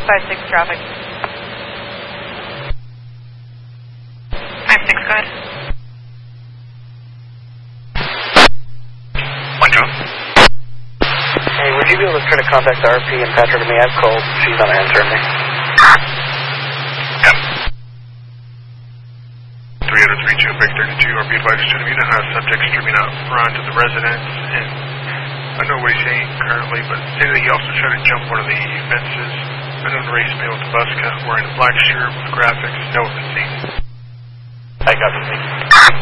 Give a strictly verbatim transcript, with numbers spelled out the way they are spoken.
five six traffic. five six, go ahead. One Joe. Hey, would you be able to try to contact the R P and patch her to me? I've called. She's not answering me. Yep. three oh three two, Big thirty-two, R P advisor to me to have subjects streaming out front of the residence, and I don't know what he's saying currently, but stated that he also tried to jump one of the fences. Unknown race male with Tabasca, wearing a black shirt with graphics, no one seen. I got the